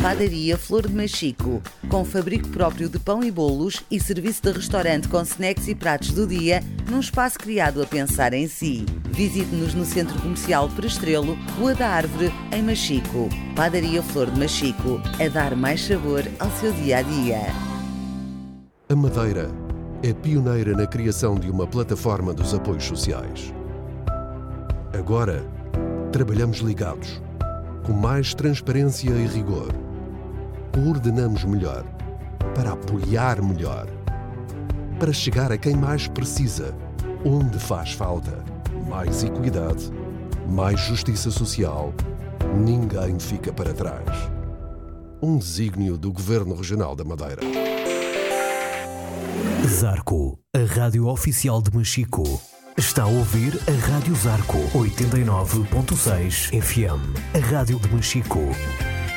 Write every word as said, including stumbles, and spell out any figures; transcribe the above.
Padaria Flor de Machico, com fabrico próprio de pão e bolos e serviço de restaurante com snacks e pratos do dia, num espaço criado a pensar em si. Visite-nos no Centro Comercial Perestrelo, Rua da Árvore, em Machico. Padaria Flor de Machico, a dar mais sabor ao seu dia-a-dia. A Madeira é pioneira na criação de uma plataforma dos apoios sociais. Agora, trabalhamos ligados, com mais transparência e rigor. Coordenamos melhor, para apoiar melhor, para chegar a quem mais precisa, onde faz falta. Mais equidade, mais justiça social, ninguém fica para trás. Um desígnio do Governo Regional da Madeira. Zarco, a rádio oficial de Machico. Está a ouvir a Rádio Zarco oitenta e nove ponto seis F M, a rádio de Machico.